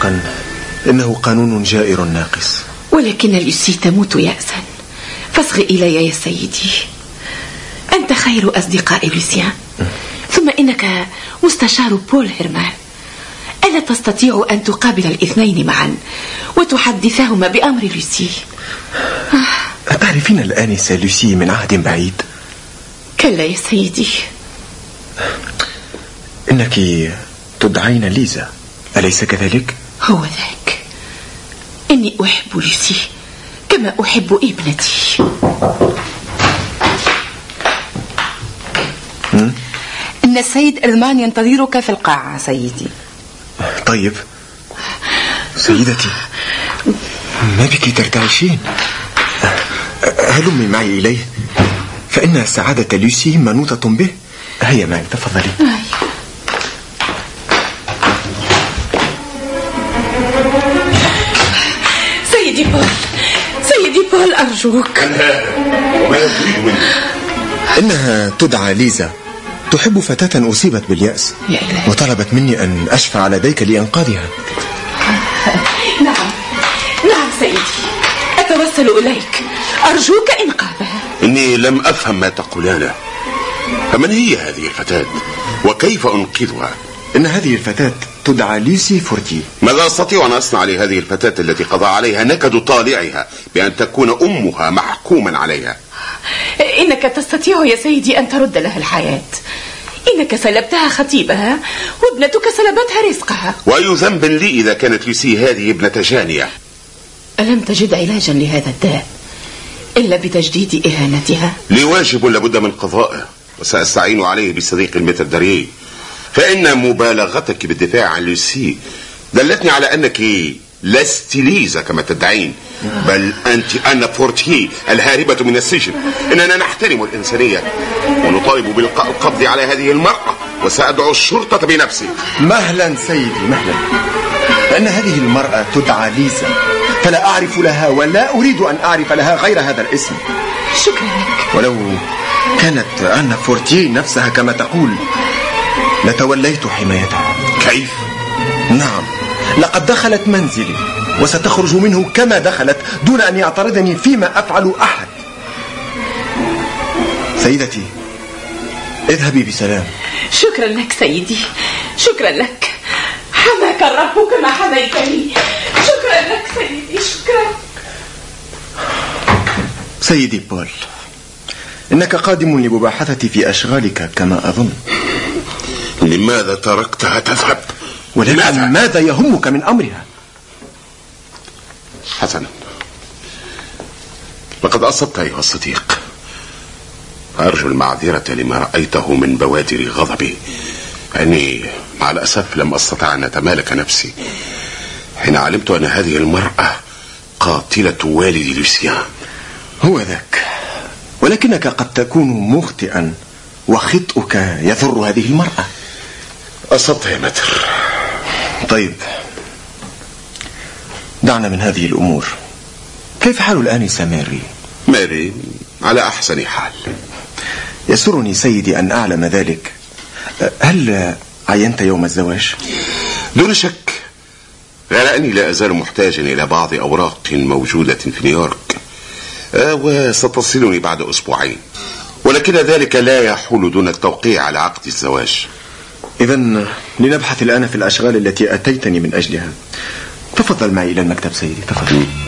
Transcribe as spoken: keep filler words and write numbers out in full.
حقا إنه قانون جائر ناقص. ولكن لوسي تموت يأسا، فاصغ إلي يا سيدي. أنت خير أصدقاء لوسيان، ثم إنك مستشار بول هيرمان. ألا تستطيع أن تقابل الاثنين معا وتحدثهما بأمر لوسي؟ أتعرفين الآنسة لوسي من عهد بعيد؟ كلا يا سيدي. إنك تدعين ليزا، أليس كذلك؟ هو ذاك. إني أحب لوسي كما أحب ابنتي. إن السيد إرمان ينتظرك في القاعة سيدي. طيب سيدتي، ما بك ترتعشين؟ هلمي معي إليه، فإن سعادة لوسي منوطة به. هيا معي، تفضلي. سيدي بول، سيدي بول أرجوك. وما يريد مني؟ إنها تدعى ليزا، تحب فتاة أصيبت باليأس، وطلبت مني أن أشفع لديك لإنقاذها. نعم نعم سيدي، أتوسل إليك، أرجوك إنقاذها. إني لم أفهم ما تقولانه. فمن هي هذه الفتاة وكيف أنقذها؟ إن هذه الفتاة تدعى ليسي فورتي. ماذا أستطيع أن أصنع لهذه الفتاة التي قضى عليها نكد طالعها بأن تكون أمها محكوما عليها؟ إنك تستطيع يا سيدي أن ترد لها الحياة. إنك سلبتها خطيبها، وابنتك سلبتها رزقها. وأي ذنب لي إذا كانت لوسي هذه ابنة جانية؟ ألم تجد علاجا لهذا الداء إلا بتجديد إهانتها؟ لي واجب لابد من قضائه، وسأستعين عليه بصديق المتردري. فإن مبالغتك بالدفاع عن لوسي دلتني على أنك لست ليزا كما تدعين، بل أنت أنا فورتي الهاربة من السجن. إننا نحترم الإنسانية ونطالب بإلقاء القبض على هذه المرأة، وسأدعو الشرطة بنفسي. مهلا سيدي مهلا. لأن هذه المرأة تدعى ليزا، فلا أعرف لها ولا أريد أن أعرف لها غير هذا الاسم. شكرا لك. ولو كانت أنا فورتي نفسها كما تقول لتوليت حمايتها. كيف؟ نعم، لقد دخلت منزلي وستخرج منه كما دخلت دون أن يعترضني فيما أفعل أحد. سيدتي، اذهبي بسلام. شكرا لك سيدي، شكرا لك. حماك الرب كما حميتني. شكرا لك سيدي، شكرا. سيدي بول، إنك قادم لمباحثتي في أشغالك كما أظن. لماذا تركتها تذهب؟ ولكن ماذا, ماذا يهمك من أمرها؟ حسنا، لقد أصبت أيها الصديق. أرجو المعذرة لما رأيته من بوادر غضبي، أني مع الأسف لم أستطع أن أتمالك نفسي حين علمت أن هذه المرأة قاتلة والدي لوسيان. هو ذاك، ولكنك قد تكون مخطئا وخطئك يضر هذه المرأة. أصبت يا متر. طيب، دعنا من هذه الأمور. كيف حال الآنسة ماري؟ ماري على أحسن حال. يسرني سيدي أن أعلم ذلك. هل عينت يوم الزواج؟ دون شك، غير أني لا أزال محتاجا إلى بعض أوراق موجودة في نيويورك، وستصلني بعد أسبوعين، ولكن ذلك لا يحول دون التوقيع على عقد الزواج. إذن لنبحث الآن في الأشغال التي أتيتني من أجلها. تفضل معي إلى المكتب سيدي، تفضل.